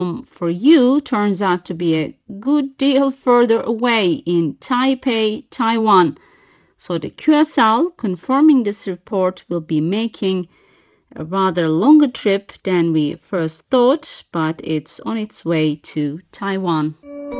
for you turns out to be a good deal further away in Taipei, Taiwan. So the QSL confirming this report will be making a rather longer trip than we first thought, but it's on its way to Taiwan.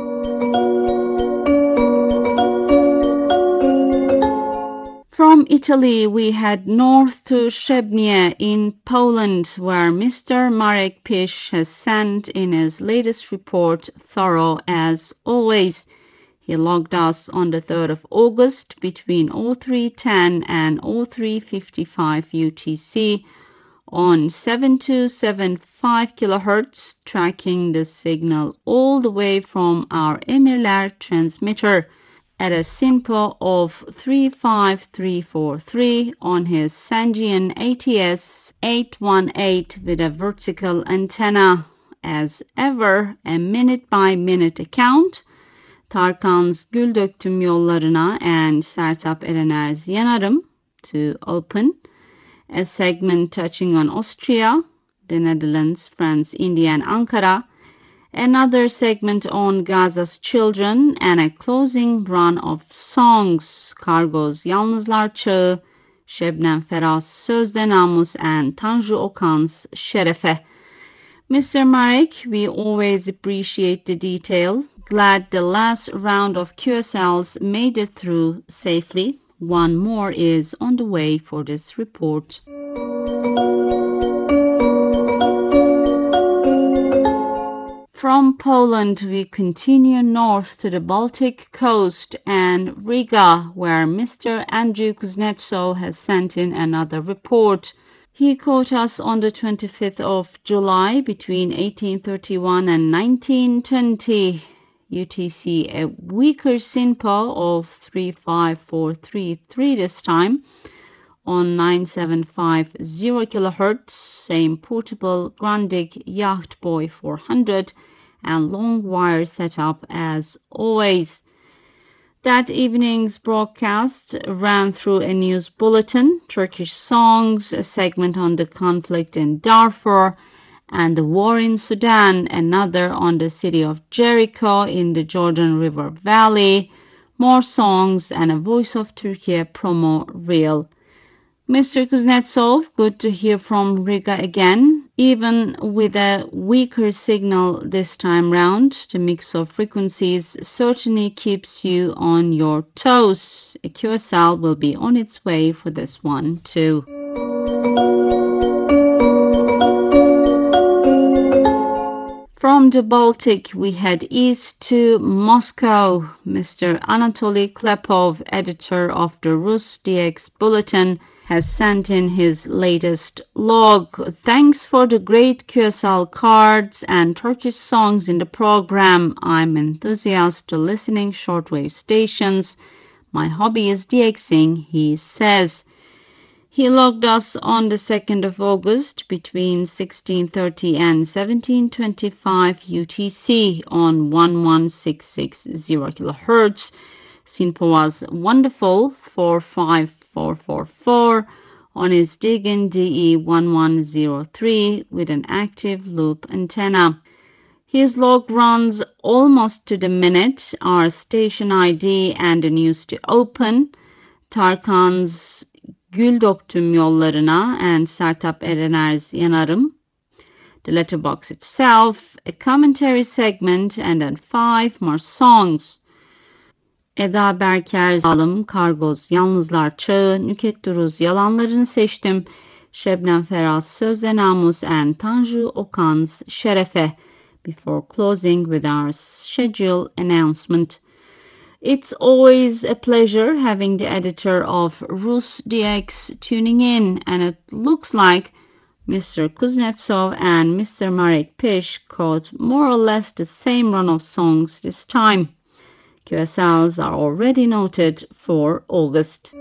From Italy, we head north to Szczebnie in Poland, where Mr. Marek Pisz has sent in his latest report, thorough as always. He logged us on the 3rd of August between 0310 and 0355 UTC on 7275 kHz, tracking the signal all the way from our Emirler transmitter at a SINPO of 35343 on his Sangean ATS 818 with a vertical antenna. As ever, a minute-by-minute account. Tarkan's Gül Döktüm Yollarına and Sertab Erener's Yanarım to open. A segment touching on Austria, the Netherlands, France, India, and Ankara. Another segment on Gaza's children, and a closing run of songs. Kargo's Yalnızlar Çağı, Şebnem Ferah's Sözde Namus, and Tanju Okan's Şerefe. Mr. Marek, we always appreciate the detail. Glad the last round of QSLs made it through safely. One more is on the way for this report. From Poland, we continue north to the Baltic coast and Riga, where Mr. Andrew Kuznetsov has sent in another report. He caught us on the 25th of July between 1831 and 1920. UTC, a weaker SINPO of 35433 this time on 9750 kHz, same portable Grundig Yacht Boy 400 and long wire setup as always. That evening's broadcast ran through a news bulletin, Turkish songs, a segment on the conflict in Darfur and the war in Sudan, another on the city of Jericho in the Jordan River Valley, more songs, and a Voice of Turkey promo reel. Mr. Kuznetsov, good to hear from Riga again. Even with a weaker signal this time round, the mix of frequencies certainly keeps you on your toes. A QSL will be on its way for this one too. From the Baltic, we head east to Moscow. Mr. Anatoly Klepov, editor of the Rus DX Bulletin, has sent in his latest log. Thanks for the great QSL cards and Turkish songs in the program. I'm enthusiastic to listening shortwave stations. My hobby is DXing, he says. He logged us on the 2nd of August between 1630 and 1725 UTC on 11660 kHz. SINPO was wonderful, 45444 on his Digen DE 1103 with an active loop antenna. His log runs almost to the minute, our station ID and the news to open, Tarkan's Gül Döktüm Yollarına and Sertab Erener's Yanarım, the letterbox itself, a commentary segment, and then 5 more songs. Eda Berker Zalim, Kargoz Yalnızlar Çağı, Nüket Duruz Yalanlarını Seçtim, Şebnem Ferah's Sözde Namus, and Tanju Okan's Şerefe, before closing with our schedule announcement. It's always a pleasure having the editor of Rus DX tuning in, and it looks like Mr. Kuznetsov and Mr. Marek Pisz caught more or less the same run of songs this time. QSLs are already noted for August.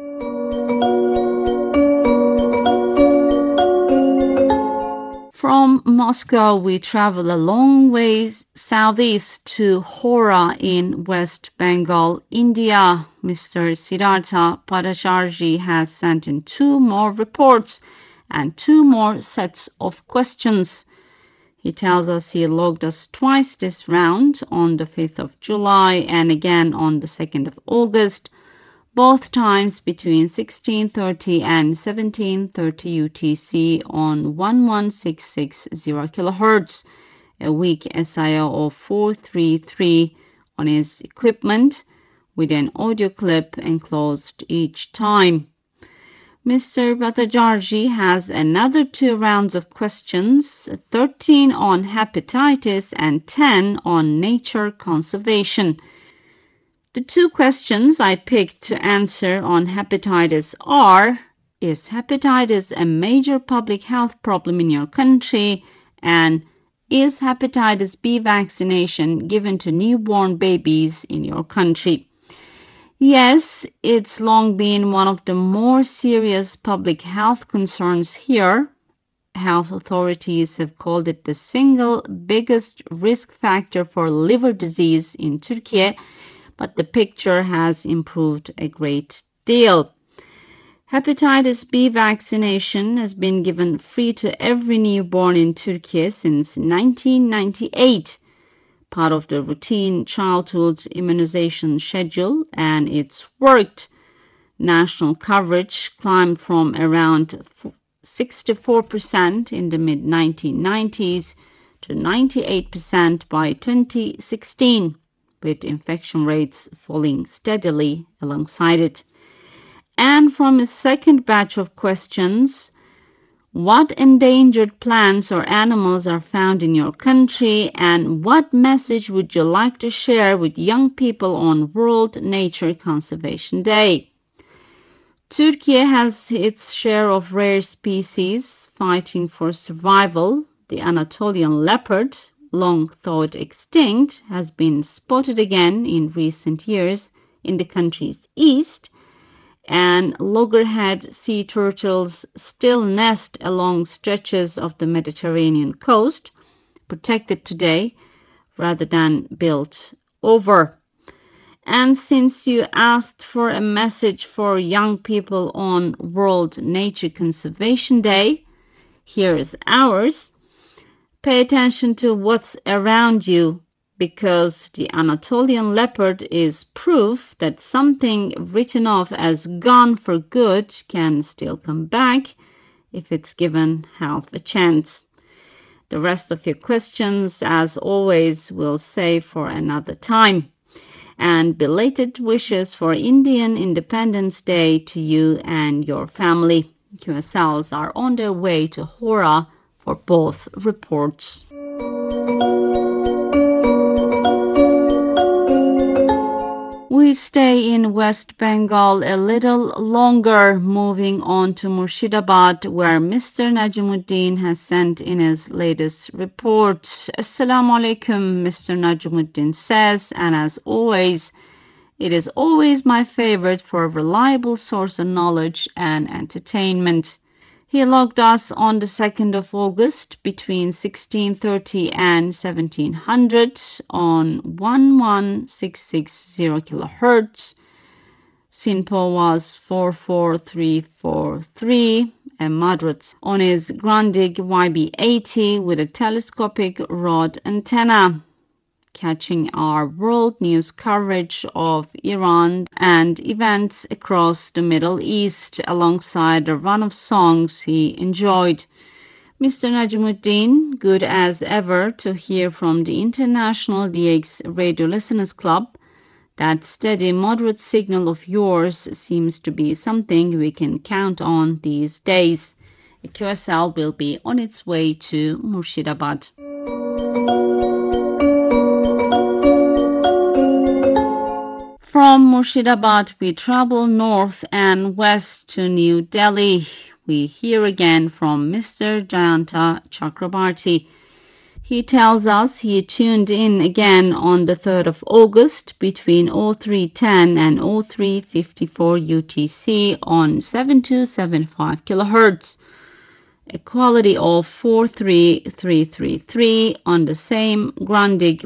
From Moscow, we travel a long ways southeast to Hora in West Bengal, India. Mr. Siddhartha Padasharji has sent in 2 more reports and 2 more sets of questions. He tells us he logged us twice this round, on the 5th of July and again on the 2nd of August, both times between 1630 and 1730 UTC on 11660 kHz, a weak SIO of 433 on his equipment, with an audio clip enclosed each time. Mr. Bhattacharjee has another 2 rounds of questions, 13 on hepatitis and 10 on nature conservation. The 2 questions I picked to answer on hepatitis are: is hepatitis a major public health problem in your country? And is hepatitis B vaccination given to newborn babies in your country? Yes, it's long been one of the more serious public health concerns here. Health authorities have called it the single biggest risk factor for liver disease in Turkey, but the picture has improved a great deal. Hepatitis B vaccination has been given free to every newborn in Turkey since 1998, part of the routine childhood immunization schedule, and it's worked. National coverage climbed from around 64% in the mid-1990s to 98% by 2016, with infection rates falling steadily alongside it. And from a second batch of questions, what endangered plants or animals are found in your country, and what message would you like to share with young people on World Nature Conservation Day? Turkey has its share of rare species fighting for survival. The Anatolian leopard, long thought extinct, has been spotted again in recent years in the country's east, and loggerhead sea turtles still nest along stretches of the Mediterranean coast, protected today rather than built over. And since you asked for a message for young people on World Nature Conservation Day, here is ours. Pay attention to what's around you, because the Anatolian leopard is proof that something written off as gone for good can still come back if it's given half a chance. The rest of your questions, as always, we'll save for another time. And belated wishes for Indian Independence Day to you and your family. QSLs are on their way to Hora for both reports. We stay in West Bengal a little longer, moving on to Murshidabad, where Mr. Najimuddin has sent in his latest report. Assalamu alaikum, Mr. Najimuddin says, and as always, it is always my favorite for a reliable source of knowledge and entertainment. He logged us on the 2nd of August between 1630 and 1700 on 11660 kHz. SINPO was 44343, a moderate, on his Grundig YB80 with a telescopic rod antenna, catching our world news coverage of Iran and events across the Middle East alongside a run of songs he enjoyed. Mr. Najimuddin, good as ever to hear from the International DX Radio Listeners Club. That steady, moderate signal of yours seems to be something we can count on these days. A QSL will be on its way to Murshidabad. From Murshidabad, we travel north and west to New Delhi. We hear again from Mr. Jayanta Chakrabarti. He tells us he tuned in again on the 3rd of August between 0310 and 0354 UTC on 7275 kHz, a quality of 43333 on the same Grundig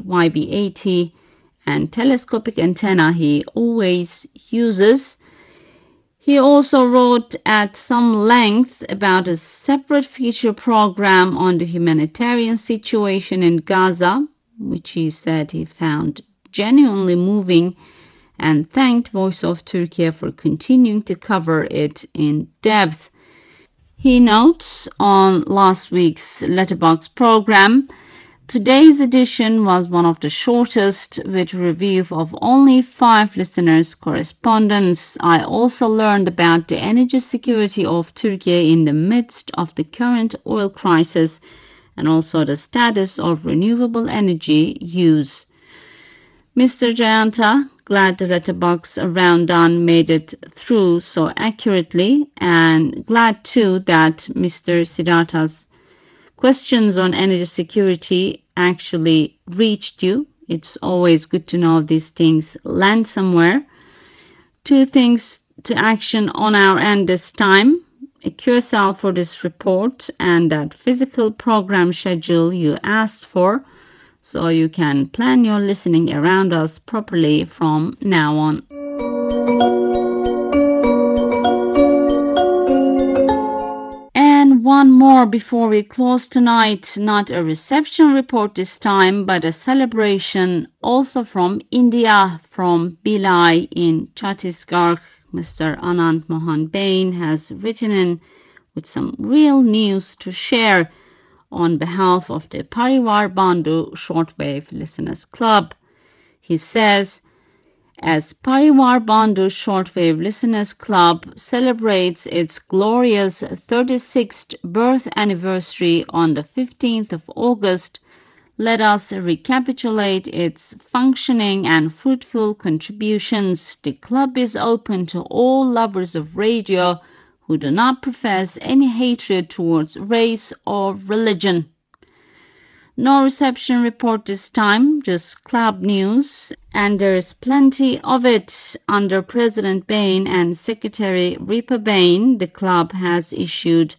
YB80 and telescopic antenna he always uses. He also wrote at some length about a separate feature program on the humanitarian situation in Gaza, which he said he found genuinely moving, and thanked Voice of Turkey for continuing to cover it in depth. He notes on last week's Letterboxd program, today's edition was one of the shortest, with a review of only 5 listeners' correspondence. I also learned about the energy security of Turkey in the midst of the current oil crisis and also the status of renewable energy use. Mr. Jayanta, glad the letterbox rundown made it through so accurately, and glad too that Mr. Siddhartha's questions on energy security actually reached you. It's always good to know these things land somewhere. 2 things to action on our end this time. A QSL for this report and that physical program schedule you asked for, so you can plan your listening around us properly from now on. And one more before we close tonight. Not a reception report this time, but a celebration also from India, from Bhilai in Chhattisgarh. Mr. Anand Mohan Bain has written in with some real news to share on behalf of the Parivar Bandhu Shortwave Listeners Club. He says, as Parivar Bandhu Shortwave Listeners Club celebrates its glorious 36th birth anniversary on the 15th of August, let us recapitulate its functioning and fruitful contributions. The club is open to all lovers of radio who do not profess any hatred towards race or religion. No reception report this time, just club news, and there's plenty of it. Under President Bain and Secretary Ripa Bain, the club has issued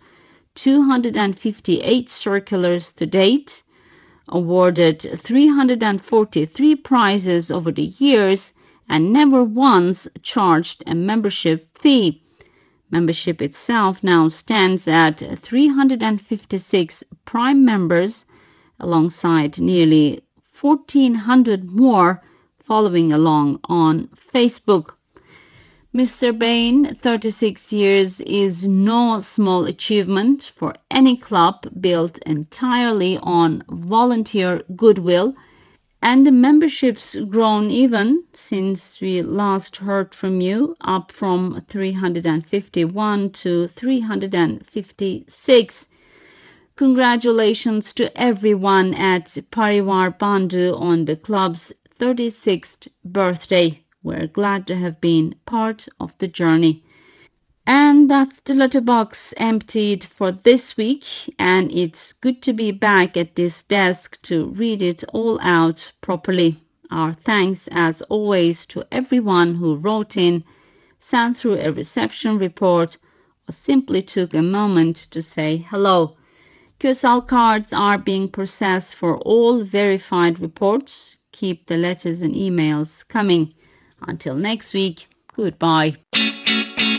258 circulars to date, awarded 343 prizes over the years, and never once charged a membership fee. Membership itself now stands at 356 prime members, alongside nearly 1,400 more following along on Facebook. Mr. Bain, 36 years is no small achievement for any club built entirely on volunteer goodwill, and the membership's grown even since we last heard from you, up from 351 to 356. Congratulations to everyone at Parivar Bandhu on the club's 36th birthday. We're glad to have been part of the journey. And that's the letterbox emptied for this week, and it's good to be back at this desk to read it all out properly. Our thanks, as always, to everyone who wrote in, sent through a reception report, or simply took a moment to say hello. QSL cards are being processed for all verified reports. Keep the letters and emails coming. Until next week, goodbye.